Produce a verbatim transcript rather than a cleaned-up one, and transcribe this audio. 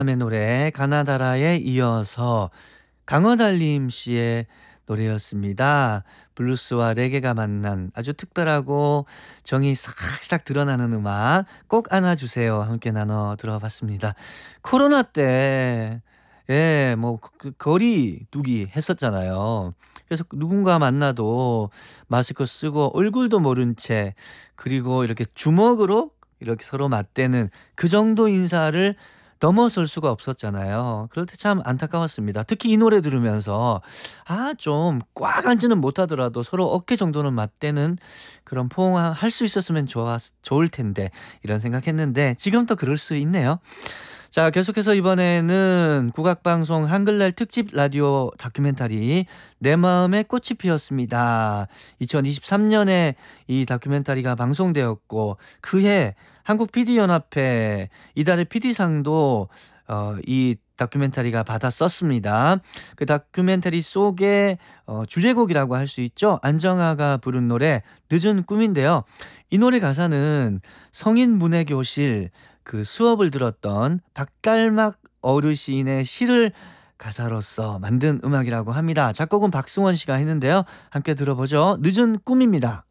의 노래 가나다라에 이어서 강헌달님 씨의 노래였습니다. 블루스와 레게가 만난 아주 특별하고 정이 싹싹 드러나는 음악 꼭 안아주세요. 함께 나눠 들어봤습니다. 코로나 때 예, 뭐 그 거리 두기 했었잖아요. 그래서 누군가 만나도 마스크 쓰고 얼굴도 모른 채 그리고 이렇게 주먹으로 이렇게 서로 맞대는 그 정도 인사를 넘어설 수가 없었잖아요. 그럴 때 참 안타까웠습니다. 특히 이 노래 들으면서 아 좀 꽉 앉지는 못하더라도 서로 어깨 정도는 맞대는 그런 포옹 할 수 있었으면 좋았 좋을 텐데 이런 생각했는데 지금 또 그럴 수 있네요. 자, 계속해서 이번에는 국악방송 한글날 특집 라디오 다큐멘터리 내 마음의 꽃이 피었습니다. 이천이십삼 년에 이 다큐멘터리가 방송되었고 그해 한국 피디연합회 이달의 피디상도 어, 이 다큐멘터리가 받았었습니다. 그 다큐멘터리 속에 어, 주제곡이라고 할 수 있죠. 안정화가 부른 노래 늦은 꿈인데요. 이 노래 가사는 성인 문해교실 그 수업을 들었던 박갈막 어르신의 시를 가사로서 만든 음악이라고 합니다. 작곡은 박승원 씨가 했는데요. 함께 들어보죠. 늦은 꿈입니다.